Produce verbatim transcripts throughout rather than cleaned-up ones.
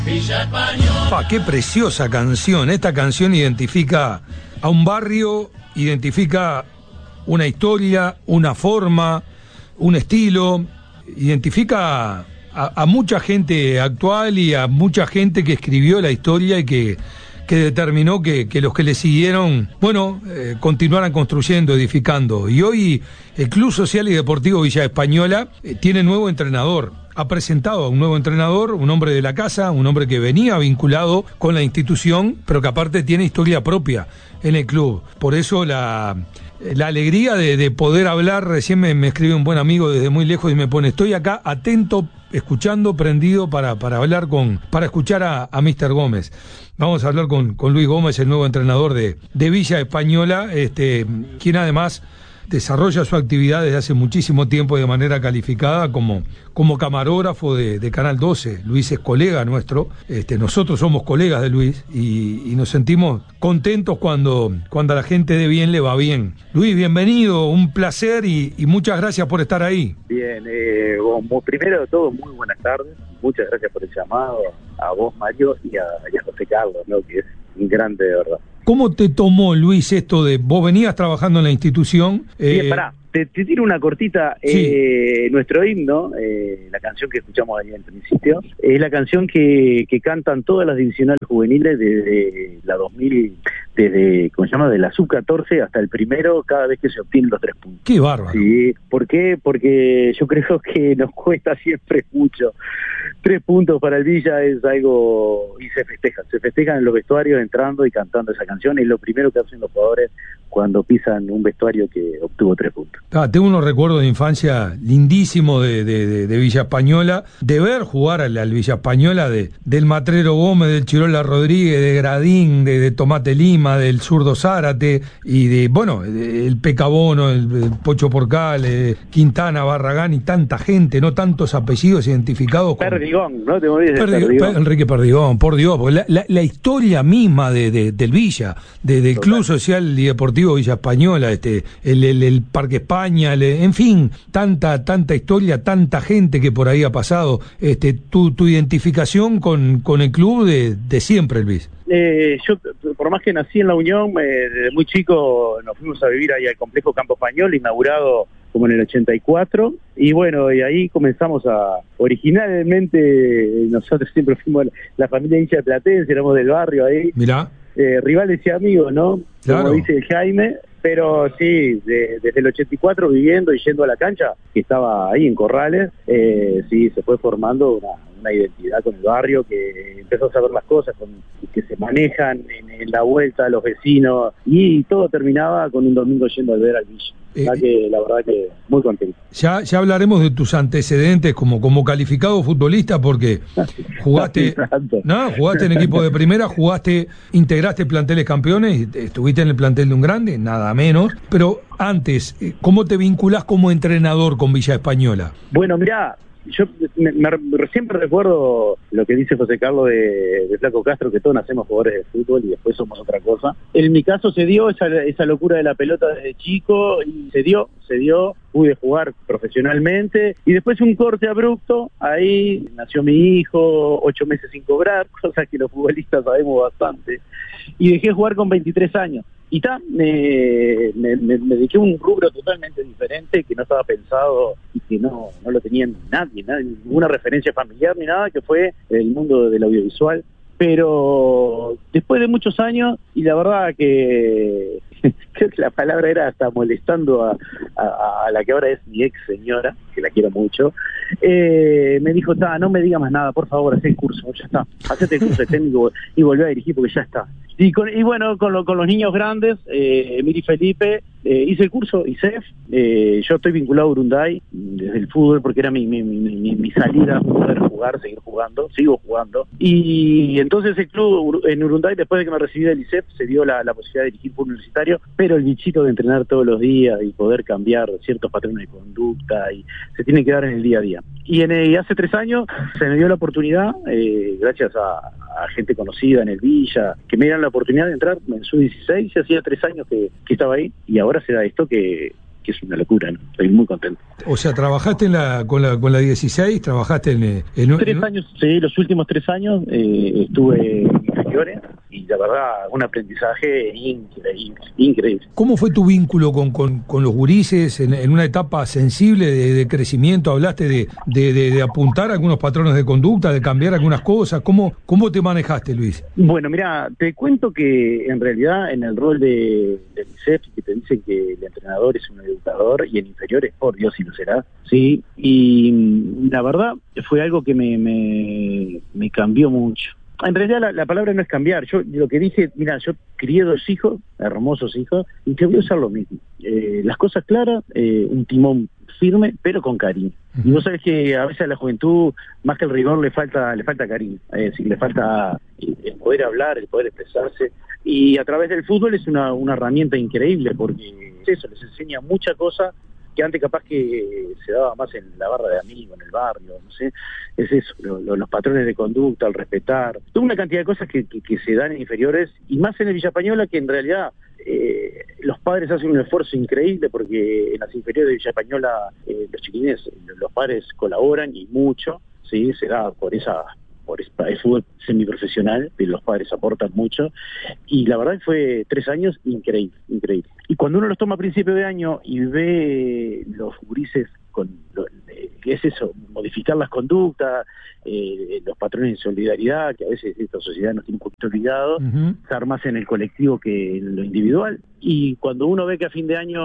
Villa Española. Pa, qué preciosa canción. Esta canción identifica a un barrio, identifica una historia, una forma, un estilo, identifica a, a mucha gente actual y a mucha gente que escribió la historia y que, que determinó que, que los que le siguieron, bueno, eh, continuaran construyendo, edificando. Y hoy el Club Social y Deportivo Villa Española eh, tiene nuevo entrenador. Ha presentado a un nuevo entrenador, un hombre de la casa, un hombre que venía vinculado con la institución, pero que aparte tiene historia propia en el club. Por eso la, la alegría de, de poder hablar. Recién me, me escribe un buen amigo desde muy lejos y me pone, estoy acá atento, escuchando, prendido para, para hablar con, para escuchar a, a míster Gómez. Vamos a hablar con, con Luis Gómez, el nuevo entrenador de, de Villa Española, este, quien además desarrolla su actividad desde hace muchísimo tiempo de manera calificada como, como camarógrafo de, de Canal doce. Luis es colega nuestro, este, nosotros somos colegas de Luis y, y nos sentimos contentos cuando, cuando a la gente de bien le va bien. Luis, bienvenido, un placer y, y muchas gracias por estar ahí. Bien, eh, vos, primero de todo, muy buenas tardes, muchas gracias por el llamado, a vos Mario y a, y a José Carlos, ¿no? Que es un grande de verdad. ¿Cómo te tomó, Luis, esto de vos venías trabajando en la institución? Eh... Bien, pará, te, te tiro una cortita. Sí. Eh, nuestro himno, eh, la canción que escuchamos ahí en principio, es la canción que, que cantan todas las divisionales juveniles desde la dos mil, desde, ¿cómo se llama? De la sub catorce hasta el primero, cada vez que se obtienen los tres puntos. ¡Qué bárbaro! Sí, ¿por qué? Porque yo creo que nos cuesta siempre mucho. Tres puntos para el Villa es algo, y se festejan, se festejan en los vestuarios entrando y cantando esa canción, es lo primero que hacen los jugadores cuando pisan un vestuario que obtuvo tres puntos. Ah, tengo unos recuerdos de infancia lindísimos de, de, de, de Villa Española, de ver jugar al, al Villa Española, de, del Matrero Gómez, del Chirola Rodríguez, de Gradín, de, de Tomate Lima, del Zurdo Zárate, y de, bueno, de, el Pecabono, el, el Pocho Porcal, eh, Quintana, Barragán y tanta gente, no tantos apellidos identificados con... Perdigón, ¿no? Te olvides de Perdigón, Perdigón. Enrique Perdigón, por Dios, porque la, la, la historia misma de, de, del Villa, de, del Total. Club Social y Deportivo Villa Española, este, el, el, el Parque España, el, en fin, tanta, tanta historia, tanta gente que por ahí ha pasado, este, tu, tu identificación con, con el club de, de siempre, Luis. Eh, yo, por más que nací en La Unión, eh, desde muy chico nos fuimos a vivir ahí al complejo Campo Español, inaugurado como en el ochenta y cuatro, y bueno, y ahí comenzamos a, originalmente, nosotros siempre fuimos la familia hincha de Platense, éramos del barrio ahí. Mirá. Eh, rivales y amigos, ¿no? Claro. Como dice el Jaime, pero sí, de, desde el ochenta y cuatro viviendo y yendo a la cancha, que estaba ahí en Corrales, eh, sí, se fue formando una, una identidad con el barrio, que empezó a saber las cosas, con, que se manejan en, en la vuelta a los vecinos, y todo terminaba con un domingo yendo a ver al Villa. Eh, la, que, la verdad que muy contento. Ya, ya hablaremos de tus antecedentes como, como calificado futbolista, porque jugaste, no, jugaste en equipo de primera, jugaste, integraste planteles campeones, estuviste en el plantel de un grande, nada menos, pero antes, ¿cómo te vinculás como entrenador con Villa Española? Bueno, mirá, yo me, me, siempre recuerdo lo que dice José Carlos de, de Flaco Castro, que todos nacemos jugadores de fútbol y después somos otra cosa. En mi caso se dio esa, esa locura de la pelota desde chico, y se dio, se dio, pude jugar profesionalmente, y después un corte abrupto, ahí nació mi hijo, ocho meses sin cobrar, cosas que los futbolistas sabemos bastante, y dejé jugar con veintitrés años. Y ta, me, me, me, me dediqué a un rubro totalmente diferente, que no estaba pensado y que no, no lo tenía nadie, nadie, ninguna referencia familiar ni nada, que fue el mundo del audiovisual. Pero después de muchos años, y la verdad que creo que la palabra era hasta molestando a, a, a la que ahora es mi ex señora, que la quiero mucho, eh, me dijo, ta, no me digas más nada, por favor, haz el curso, ya está, hacete el curso de técnico y volvé a dirigir porque ya está. Y, con, y bueno, con, lo, con los niños grandes, eh, Emir y Felipe, eh, hice el curso I S E F, eh, yo estoy vinculado a Urunday desde el fútbol porque era mi, mi, mi, mi, mi salida a poder jugar, seguir jugando, sigo jugando. Y entonces el club en Urunday, después de que me recibí del I S E F, se dio la, la posibilidad de dirigir fútbol universitario, pero el bichito de entrenar todos los días y poder cambiar ciertos patrones de conducta, y se tiene que dar en el día a día. Y, en, y hace tres años se me dio la oportunidad, eh, gracias a, a gente conocida en el Villa, que me dieron la oportunidad de entrar en sub dieciséis, y hacía tres años que, que estaba ahí, y ahora se da esto que, que es una locura, ¿no? Estoy muy contento. O sea, ¿trabajaste en la, con, la, con la dieciséis? ¿Trabajaste en...? en tres en... años, sí, los últimos tres años eh, estuve en inferiores y la verdad, un aprendizaje increíble, increíble. ¿Cómo fue tu vínculo con, con, con los gurises en, en una etapa sensible de, de crecimiento? Hablaste de, de, de, de apuntar algunos patrones de conducta, de cambiar algunas cosas. ¿Cómo, cómo te manejaste, Luis? Bueno, mira, te cuento que en realidad en el rol de, de I C E F, que te dicen que el entrenador es un educador y en inferiores, por Dios, si lo será, sí, y la verdad fue algo que me, me, me cambió mucho. En realidad la, la palabra no es cambiar. Yo lo que dije, mira, yo crié dos hijos, hermosos hijos, y te voy a usar lo mismo. Eh, las cosas claras, eh, un timón firme, pero con cariño. Uh-huh. Y vos sabés que a veces a la juventud, más que el rigor, le falta le falta cariño. Es decir, le falta el poder hablar, el poder expresarse. Y a través del fútbol es una, una herramienta increíble, porque eso, les enseña muchas cosas que antes capaz que se daba más en la barra de amigos, en el barrio, no sé, es eso, lo, lo, los patrones de conducta, el respetar, toda una cantidad de cosas que, que, que se dan en inferiores, y más en el Villa Española, que en realidad eh, los padres hacen un esfuerzo increíble, porque en las inferiores de Villa Española eh, los chiquines, los padres colaboran y mucho, sí, se da por esa... por el fútbol semiprofesional, pero los padres aportan mucho, y la verdad fue tres años increíble, increíble. Y cuando uno los toma a principio de año y ve los gurises con, lo, ¿qué es eso? Modificar las conductas, eh, los patrones de solidaridad, que a veces esta sociedad nos tiene un poquito olvidado, uh-huh. Estar más en el colectivo que en lo individual, y cuando uno ve que a fin de año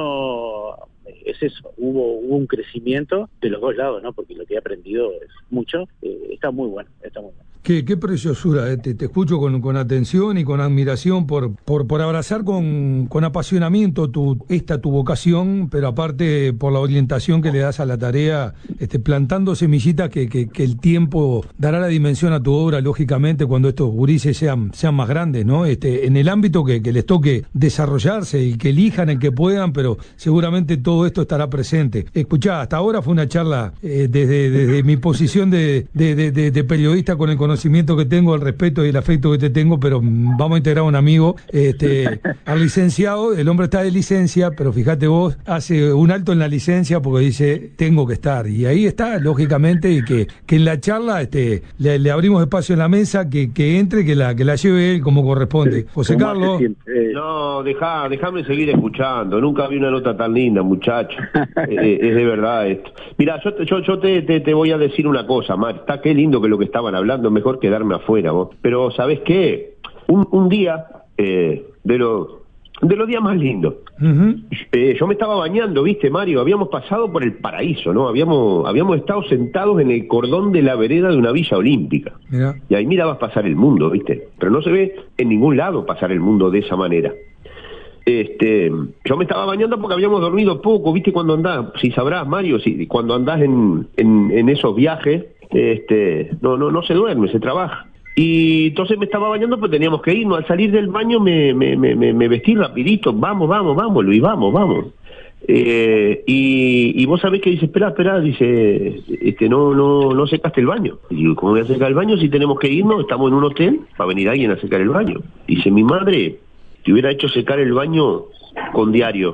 es eso, hubo, hubo un crecimiento de los dos lados, ¿no? Porque lo que he aprendido es mucho, eh, está muy bueno, está muy bueno. Qué, qué preciosura, eh. te, te escucho con, con atención y con admiración por, por, por abrazar con, con apasionamiento tu, esta tu vocación, pero aparte por la orientación que le das a la tarea, este, plantando semillitas que, que, que el tiempo dará la dimensión a tu obra, lógicamente, cuando estos gurises sean, sean más grandes, ¿no? Este, en el ámbito que, que les toque desarrollarse y que elijan el que puedan, pero seguramente todo esto estará presente. Escuchá, hasta ahora fue una charla eh, desde, desde mi posición de, de, de, de, de periodista con el conocimiento que tengo, el respeto y el afecto que te tengo, pero vamos a integrar a un amigo, este, al licenciado. El hombre está de licencia, pero fíjate vos, hace un alto en la licencia porque dice, tengo que estar, y ahí está, lógicamente, y que, que en la charla este, le, le abrimos espacio en la mesa, que, que entre, que la, que la lleve él como corresponde. José Carlos. No, dejá, déjame seguir escuchando, nunca vi una nota tan linda, muchacho. eh, es de verdad esto. Mira, yo, yo, yo te, te, te voy a decir una cosa, Mar, está qué lindo que lo que estaban hablando, mejor quedarme afuera, vos. Pero ¿sabés qué? Un, un día eh, de los de los días más lindos, uh-huh. eh, yo me estaba bañando, viste, Mario, habíamos pasado por el paraíso, ¿no? Habíamos habíamos estado sentados en el cordón de la vereda de una villa olímpica. Mirá. Y ahí mirabas pasar el mundo, viste, pero no se ve en ningún lado pasar el mundo de esa manera. Este, yo me estaba bañando porque habíamos dormido poco, viste, cuando andás, si sabrás, Mario, si cuando andás en, en, en esos viajes, este, no, no, no se duerme, se trabaja. Y entonces me estaba bañando, pues teníamos que irnos. Al salir del baño me, me, me, me vestí rapidito, vamos, vamos, vamos, Luis, vamos, vamos. Eh, y, y vos sabés que dice, espera, espera, dice, este, no, no, no secaste el baño. Y digo, ¿cómo voy a secar el baño si tenemos que irnos? Estamos en un hotel, va a venir alguien a secar el baño. Dice, mi madre te hubiera hecho secar el baño con diario.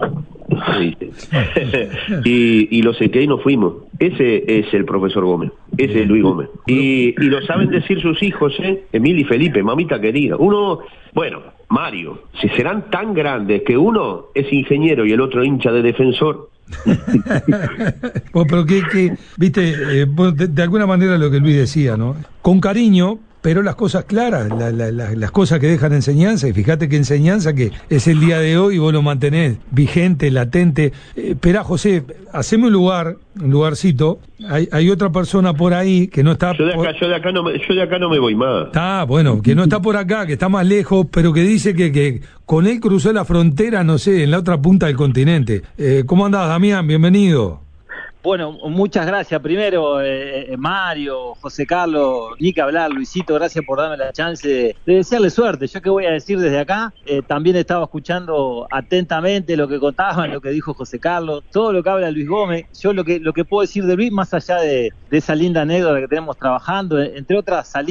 y, y lo sequé y nos fuimos. Ese es el profesor Gómez, ese es Luis Gómez. Y, y lo saben decir sus hijos, ¿eh? Emil y Felipe, mamita querida. Uno, bueno, Mario, si serán tan grandes que uno es ingeniero y el otro hincha de Defensor. Bueno, pero que, que viste, eh, de, de alguna manera lo que Luis decía, ¿no? Con cariño, pero las cosas claras, la, la, la, las cosas que dejan enseñanza, y fíjate que enseñanza que es el día de hoy y vos lo mantenés vigente, latente. Eh, esperá, José, haceme un lugar, un lugarcito, hay, hay otra persona por ahí que no está... Yo de acá, por... yo de acá, no, me, yo de acá no me voy más. Está, bueno, que no está por acá, que está más lejos, pero que dice que, que con él cruzó la frontera, no sé, en la otra punta del continente. Eh, ¿Cómo andás, Damián? Bienvenido. Bueno, muchas gracias. Primero, eh, Mario, José Carlos, ni que hablar, Luisito, gracias por darme la chance de, de desearle suerte. Yo qué voy a decir desde acá, eh, también estaba escuchando atentamente lo que contaban, lo que dijo José Carlos, todo lo que habla Luis Gómez. Yo lo que lo que puedo decir de Luis, más allá de, de esa linda anécdota que tenemos trabajando, entre otras salidas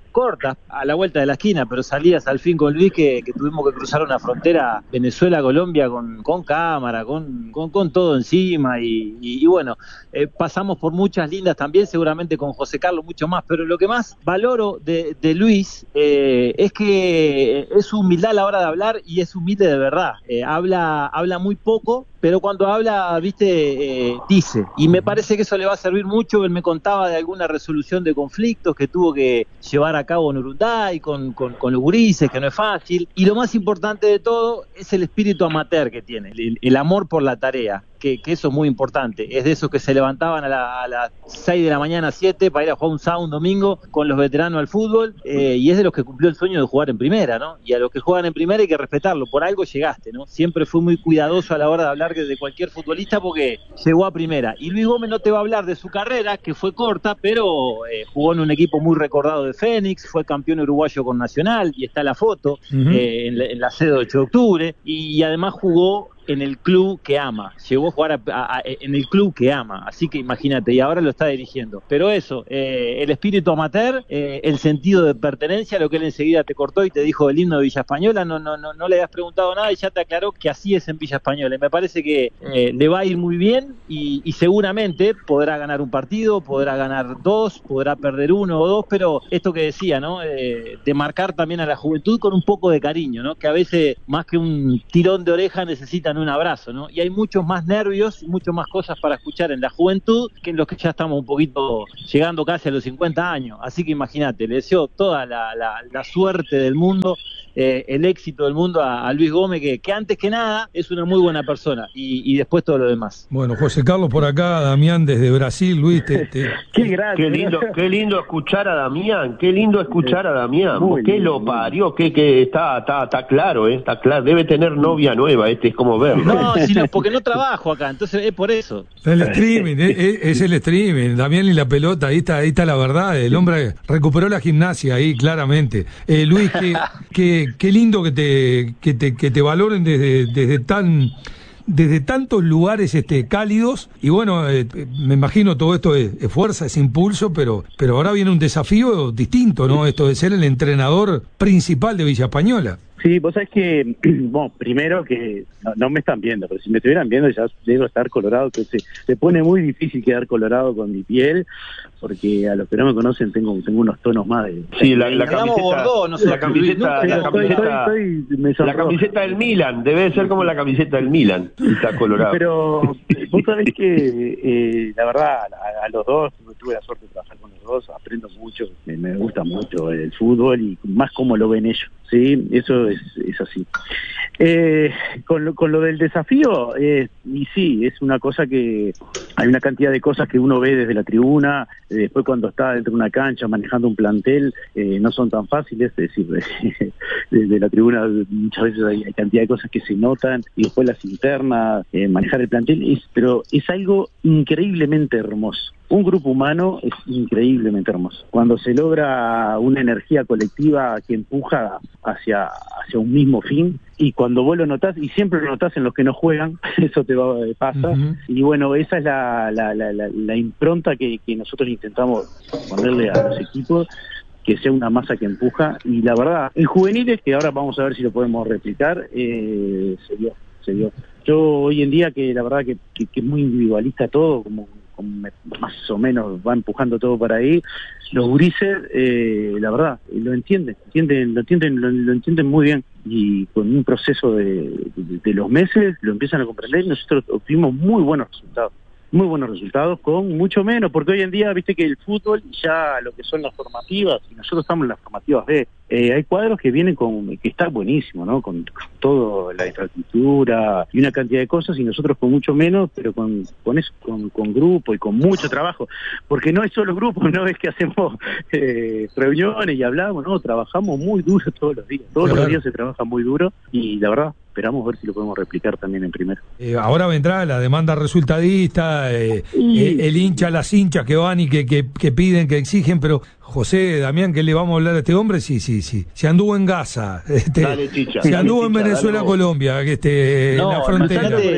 cortas, a la vuelta de la esquina, pero salías al fin con Luis que, que tuvimos que cruzar una frontera Venezuela-Colombia con, con cámara, con, con, con todo encima y, y, y bueno, eh, pasamos por muchas lindas también, seguramente con José Carlos mucho más, pero lo que más valoro de, de Luis eh, es que es su humildad a la hora de hablar y es humilde de verdad, eh, habla, habla muy poco, pero cuando habla, viste, eh, dice, y me parece que eso le va a servir mucho. Él me contaba de alguna resolución de conflictos que tuvo que llevar a cabo en Urunday con, con, con los gurises, que no es fácil, y lo más importante de todo es el espíritu amateur que tiene, el, el amor por la tarea. Que, que eso es muy importante, es de esos que se levantaban a, la, a las seis de la mañana, siete, para ir a jugar un sábado, un domingo, con los veteranos al fútbol, eh, y es de los que cumplió el sueño de jugar en primera, ¿no? Y a los que juegan en primera hay que respetarlo, por algo llegaste, ¿no? Siempre fue muy cuidadoso a la hora de hablar de cualquier futbolista porque llegó a primera. Y Luis Gómez no te va a hablar de su carrera, que fue corta, pero eh, jugó en un equipo muy recordado de Fénix, fue campeón uruguayo con Nacional, y está la foto, uh-huh. eh, en, la, en la sede de ocho de octubre, y, y además jugó en el club que ama, llegó a jugar a, a, a, en el club que ama, así que imagínate, y ahora lo está dirigiendo. Pero eso, eh, el espíritu amateur, eh, el sentido de pertenencia, lo que él enseguida te cortó y te dijo del himno de Villa Española, no, no, no, no le habías preguntado nada y ya te aclaró que así es en Villa Española. Y me parece que eh, le va a ir muy bien y, y seguramente podrá ganar un partido, podrá ganar dos, podrá perder uno o dos, pero esto que decía, ¿no? Eh, de marcar también a la juventud con un poco de cariño, ¿no? Que a veces más que un tirón de oreja necesitan un abrazo, ¿no? Y hay muchos más nervios y muchas más cosas para escuchar en la juventud que en los que ya estamos un poquito llegando casi a los cincuenta años. Así que imagínate, le deseo toda la, la, la suerte del mundo, eh, el éxito del mundo a, a Luis Gómez, que, que antes que nada es una muy buena persona y, y después todo lo demás. Bueno, José Carlos por acá, Damián desde Brasil, Luis, te, te... qué grande, qué lindo, qué lindo escuchar a Damián, qué lindo escuchar a Damián, muy qué lindo, lo parió, que que está, está, está claro, eh, está claro, debe tener novia nueva, este es como ver. No, sino porque no trabajo acá, entonces es por eso. El streaming, es, es el streaming, Damián y la pelota, ahí está, ahí está la verdad, el hombre recuperó la gimnasia ahí, claramente. Eh, Luis, qué, qué, qué lindo que te, que te, que te valoren desde, desde tan... desde tantos lugares este cálidos y bueno, eh, me imagino todo esto es, es fuerza, es impulso, pero pero ahora viene un desafío distinto, ¿no? Esto de ser el entrenador principal de Villa Española. Sí, vos sabés que, bueno, primero que no, no me están viendo, pero si me estuvieran viendo ya debo estar colorado, que se, se pone muy difícil quedar colorado con mi piel, porque a los que no me conocen tengo, tengo unos tonos más de... Sí, la, la camiseta, Bordeaux, no sé, la camiseta, la camiseta, estoy, estoy, estoy, la camiseta del Milan, debe ser como la camiseta del Milan, está colorado. Pero vos sabés que, eh, la verdad, a, a los dos, tuve la suerte de trabajar con los dos, aprendo mucho, me, me gusta mucho el fútbol y más cómo lo ven ellos, ¿sí? Eso es, es así. Eh, con, lo, con lo del desafío, eh, y sí, es una cosa que hay una cantidad de cosas que uno ve desde la tribuna, eh, después cuando está dentro de una cancha manejando un plantel, eh, no son tan fáciles, es decir, desde la tribuna muchas veces hay, hay cantidad de cosas que se notan, y después las internas, eh, manejar el plantel, es, pero es algo increíblemente hermoso. Un grupo humano es increíblemente hermoso. Cuando se logra una energía colectiva que empuja hacia, hacia un mismo fin, y cuando vos lo notás, y siempre lo notás en los que no juegan, eso te va, pasa, uh-huh. Y bueno, esa es la, la, la, la, la impronta que, que nosotros intentamos ponerle a los equipos, que sea una masa que empuja, y la verdad, en juveniles, que ahora vamos a ver si lo podemos replicar, eh, se dio, se dio. Yo hoy en día, que la verdad que, que, que es muy individualista todo, como más o menos va empujando todo para ahí, los gurises, eh, la verdad, lo entienden, entienden, lo entienden, lo, lo entienden muy bien, y con un proceso de, de, de los meses lo empiezan a comprender, y nosotros obtuvimos muy buenos resultados, muy buenos resultados con mucho menos, porque hoy en día, viste que el fútbol, ya lo que son las formativas, y nosotros estamos en las formativas B, eh, hay cuadros que vienen con, que está buenísimo, ¿no? Con, con toda la infraestructura y una cantidad de cosas, y nosotros con mucho menos, pero con, con eso, con, con grupo y con mucho trabajo, porque no es solo grupo, no es que hacemos eh, reuniones y hablamos, no, trabajamos muy duro todos los días, todos claro. los días se trabaja muy duro, y la verdad, esperamos ver si lo podemos replicar también en primero. Eh, ahora vendrá la demanda resultadista, eh, y... el, el hincha, las hinchas que van y que, que, que piden, que exigen, pero José, Damián, ¿qué le vamos a hablar a este hombre? Sí, sí, sí. Se anduvo en Gaza, este, dale, chicha, se anduvo dale, en Venezuela, chicha, Colombia, que este, no, en la frontera. Imagínate,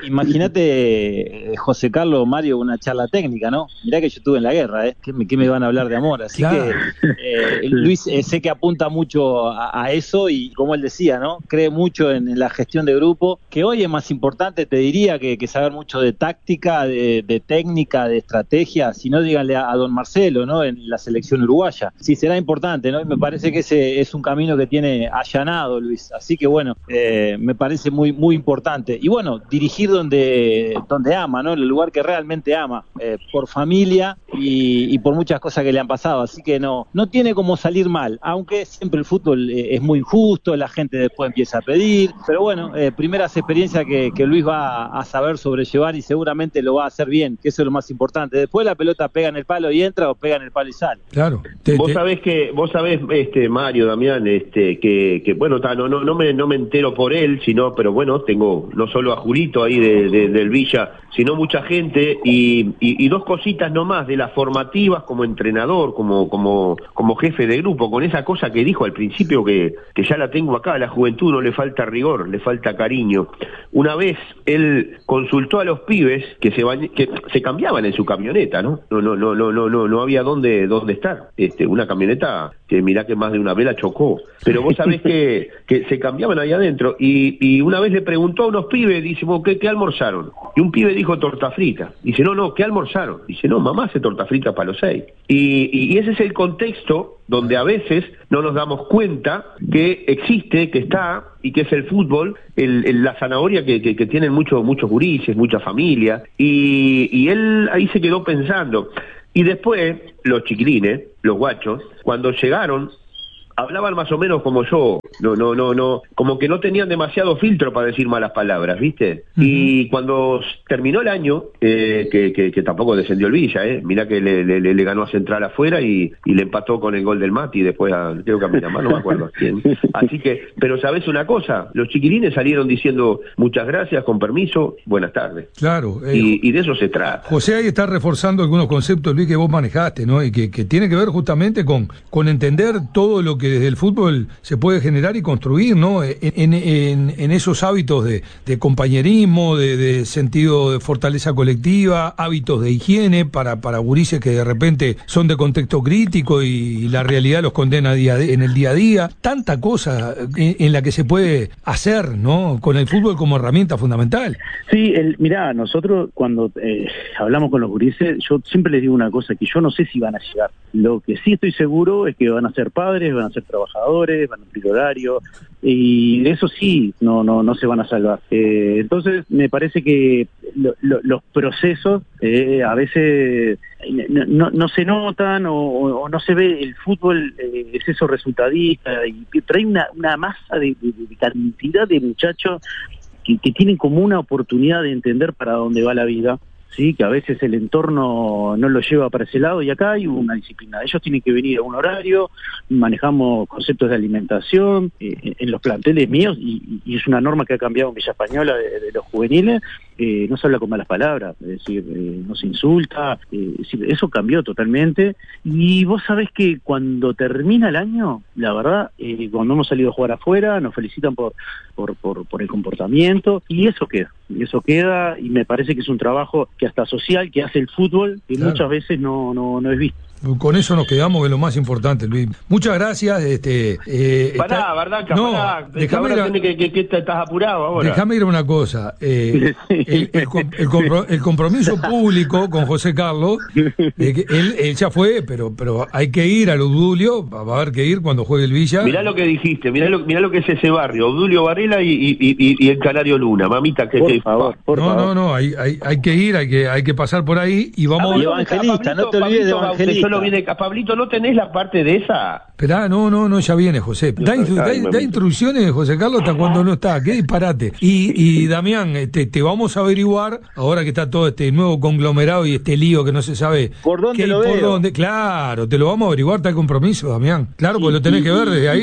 Imagínate, eh, José Carlos, Mario, una charla técnica, ¿no? Mirá que yo estuve en la guerra, ¿eh? ¿Qué me, qué me van a hablar de amor? Así claro. que eh, Luis eh, sé que apunta mucho a, a eso y como él decía, ¿no? Cree mucho en, en la gestión de grupo, que hoy es más importante, te diría, que, que saber mucho de táctica, de, de técnica, de estrategia. Si no, díganle a, a don Marcelo, ¿no? En la selección uruguaya. Sí, será importante, ¿no? Y me parece que ese es un camino que tiene allanado Luis. Así que bueno, eh, me parece muy, muy importante. Y bueno, dirigir donde, donde ama, ¿no? En el lugar que realmente ama, eh, por familia y, y por muchas cosas que le han pasado. Así que no, no tiene como salir mal, aunque siempre el fútbol eh, es muy injusto, la gente después empieza a pedir. Pero bueno, eh, primeras experiencias que, que Luis va a saber sobrellevar y seguramente lo va a hacer bien, que eso es lo más importante. Después la pelota pega en el palo y entra o pega en el palo y sale. Claro. Te, vos te... sabés que, vos sabés, este, Mario, Damián, este, que, que bueno, ta, no, no, no me, no me entero por él, sino, pero bueno, tengo no solo a Julito ahí de, de, del Villa, sino mucha gente y, y, y dos cositas nomás de las formativas como entrenador, como, como, como jefe de grupo, con esa cosa que dijo al principio que, que ya la tengo acá, a la juventud no le falta rigor, le falta cariño. Una vez él consultó a los pibes que se bañ... que se cambiaban en su camioneta, ¿no? No, no, no, no, no, no, no había dónde, dónde estar. Este, una camioneta que mirá que más de una vez la chocó. Pero vos sabés que, que se cambiaban ahí adentro y, y una vez le preguntó a unos pibes, dice, ¿qué, qué almorzaron? Y un pibe dijo torta frita. Dice, no, no, ¿qué almorzaron? Dice, no, mamá hace torta frita para los seis. Y, y, y ese es el contexto donde a veces no nos damos cuenta que existe, que está, y que es el fútbol, el, el, la zanahoria que, que, que tienen muchos muchos gurises, mucha familia, y, y él ahí se quedó pensando. Y después, los chiquilines, los guachos, cuando llegaron, hablaban más o menos como yo, no, no, no, no, como que no tenían demasiado filtro para decir malas palabras, ¿viste? Uh-huh. Y cuando terminó el año, eh, que, que, que tampoco descendió el Villa, ¿eh? Mirá que le, le, le ganó a Central afuera y, y le empató con el gol del Mati y después a, creo que a Miramar, no me acuerdo a quién. Así que, pero ¿sabés una cosa? Los chiquilines salieron diciendo muchas gracias, con permiso, buenas tardes. Claro. Eh, y, y de eso se trata. José ahí está reforzando algunos conceptos, Luis, que vos manejaste, ¿no? Y que, que tiene que ver justamente con, con entender todo lo que desde el fútbol se puede generar y construir, ¿no? En, en, en esos hábitos de, de compañerismo, de, de sentido de fortaleza colectiva, hábitos de higiene para, para gurises que de repente son de contexto crítico y la realidad los condena día de, en el día a día. Tanta cosa en, en la que se puede hacer, ¿no? Con el fútbol como herramienta fundamental. Sí, el, mirá, nosotros cuando eh, hablamos con los gurises, yo siempre les digo una cosa, que yo no sé si van a llegar. Lo que sí estoy seguro es que van a ser padres, van a ser trabajadores, van a cumplir horario, y de eso sí no no no se van a salvar. Eh, entonces me parece que lo, lo, los procesos eh, a veces no, no, no se notan o, o no se ve. El fútbol eh, es eso resultadista y trae una, una masa de, de, de cantidad de muchachos que, que tienen como una oportunidad de entender para dónde va la vida. Sí, que a veces el entorno no lo lleva para ese lado y acá hay una disciplina. Ellos tienen que venir a un horario, manejamos conceptos de alimentación eh, en los planteles míos y, y es una norma que ha cambiado en Villa Española de, de los juveniles. Eh, no se habla con malas palabras, es decir, eh, no se insulta, eh, es decir, eso cambió totalmente. Y vos sabés que cuando termina el año, la verdad, eh, cuando hemos salido a jugar afuera, nos felicitan por, por, por, por el comportamiento y eso queda, y eso queda y me parece que es un trabajo que hasta social que hace el fútbol y claro, muchas veces no, no, no es visto. Con eso nos quedamos, que es lo más importante, Luis. Muchas gracias. Este, eh, pará, está... ¿verdad? No, pará, déjame ahora ir... que, que, que estás apurado ahora. Déjame ir a una cosa. Eh, el, el, el, compro, el compromiso público con José Carlos, de que él, él ya fue, pero pero hay que ir al Obdulio, va a haber que ir cuando juegue el Villa. Mirá lo que dijiste, mirá lo, mirá lo que es ese barrio, Obdulio Varela y, y, y, y el Canario Luna, mamita. que Por que, favor, por no, favor. no, no, hay, hay, hay que ir, hay que, hay que pasar por ahí y vamos... Y evangelista, no te olvides de evangelista. Solo viene a Pablito. ¿No tenés la parte de esa? Esperá, no, no, no, ya viene, José. Da, instru da, da instrucciones, José Carlos, hasta cuando no está. Qué disparate. Y, y Damián, este, te vamos a averiguar, ahora que está todo este nuevo conglomerado y este lío que no se sabe... ¿Por dónde qué, lo por veo? Dónde. Claro, te lo vamos a averiguar, está el compromiso, Damián. Claro, porque lo tenés que ver desde ahí.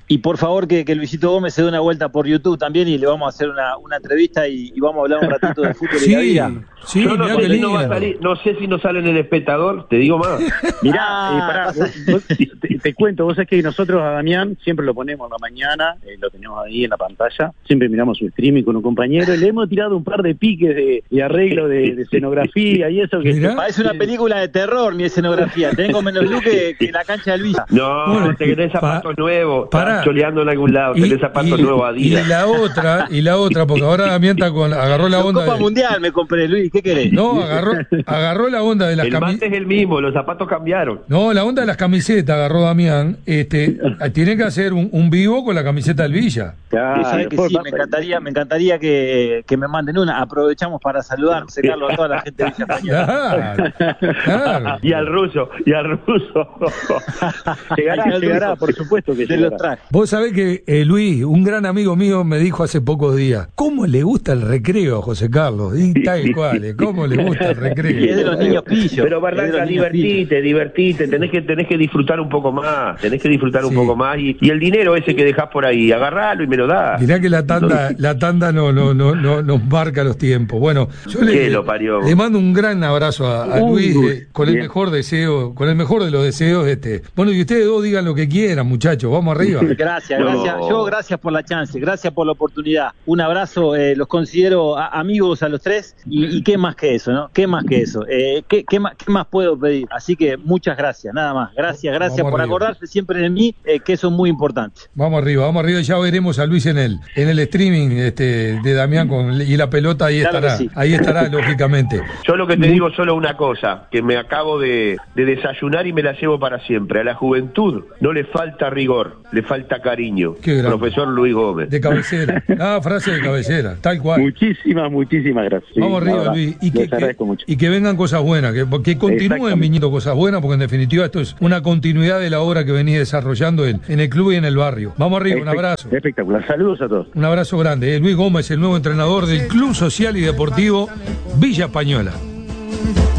Y por favor que, que Luisito Gómez se dé una vuelta por YouTube también y le vamos a hacer una, una entrevista y, y vamos a hablar un ratito de fútbol sí, y la vida. Sí, Yo no, mirá sé qué si no, va a lindo. salir, no sé si no sale en El Espectador, te digo más. Mirá, Ah, eh, pará, vos- vos- te, te cuento, vos sabés que nosotros a Damián siempre lo ponemos en la mañana, eh, lo tenemos ahí en la pantalla, siempre miramos su streaming con un compañero y le hemos tirado un par de piques de, de arreglo de, de escenografía y eso que... Mirá. Parece una película de terror mi escenografía. Tengo menos luz que, que la cancha de Luisa. No, Bueno, tenés zapatos pa- nuevos, pará. estás choleando en algún lado, tenés zapatos y- nuevos Adidas. y la otra, y la otra, porque ahora Damián está con, agarró la La onda Copa de- Mundial me compré, Luis, ¿qué querés? no, agarró, agarró la onda de las El mate camisetas. es el mismo, los zapatos cambiaron. No, la onda de las camisetas agarró Damián. Este, tiene que hacer un, un vivo con la camiseta del Villa. Claro, ¿Sabes que por- sí? Me encantaría, me encantaría que, que me manden una. Aprovechamos para saludar, José Carlos, a toda la gente de Villa Española. Claro, claro. Y al ruso, y al ruso. Llegará, Ay, llegará, Luis, por supuesto que Te llegará. los traje. Vos sabés que eh, Luis, un gran amigo mío, me dijo hace pocos días, ¿cómo le gusta el recreo a José Carlos? Y tal cual, ¿eh? ¿Cómo le gusta el recreo? Y es de los niños pillos. Pero es de Barranca, los niños pillos. divertite, divertite, tenés que, tenés que disfrutar un poco más, tenés que disfrutar un Sí. poco más y, y el dinero ese que dejás por ahí, agarralo y me lo das. Mirá que la tanda, la tanda no, no, no, no nos marca los tiempos. Bueno, yo le, Que lo parió. le mando un gran abrazo a, a Uy, Luis eh, con el bien. mejor deseo, con el mejor de los deseos. Este. Bueno, y ustedes dos digan lo que quieran, muchachos, vamos arriba. Gracias, No. gracias. Yo gracias por la chance, gracias por la oportunidad. Un abrazo, eh, los considero a- amigos a los tres y, y qué más que eso, ¿no? ¿Qué más que eso? Eh, ¿qué, qué, más, ¿Qué más puedo pedir? Así que muchas gracias, nada más. Gracias, gracias Vamos por arriba. acordarse siempre de mí, eh, que eso es muy importante. Vamos arriba, vamos arriba y ya veremos a Luis en el, en el streaming este, de Damián con, y la pelota ahí Claro estará, que sí. ahí estará lógicamente. Yo lo que te digo solo una cosa, que me acabo de, de desayunar y me la llevo para siempre. A la juventud no le falta rigor, le falta cariño. Qué grande. Profesor Luis Gómez. De cabecera. Ah, frase de cabecera, tal cual. Muchísimas, muchísimas gracias. Sí, Vamos la arriba, verdad, Luis. Y que, les agradezco que- mucho. y que vengan cosas buenas, que, que continúen Exactamente. viniendo cosas buenas, porque en definitiva esto es una continuidad de la obra que venía desarrollando en, en el club y en el barrio. Vamos arriba, un Espect- abrazo. Espectacular. Saludos a todos. Un abrazo grande. Eh, Luis Gómez, el nuevo entrenador del Club Social y Deportivo Villa Española.